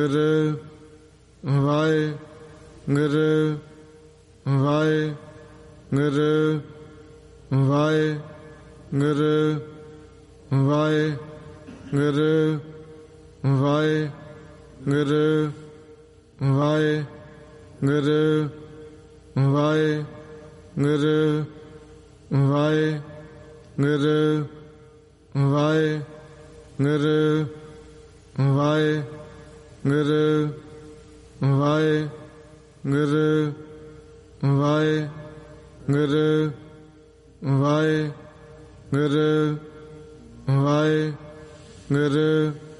Guru Waheguru Waheguru Waheguru Waheguru Waheguru Waheguru Waheguru Waheguru Waheguru Waheguru Waheguru Waheguru Waheguru Waheguru Waheguru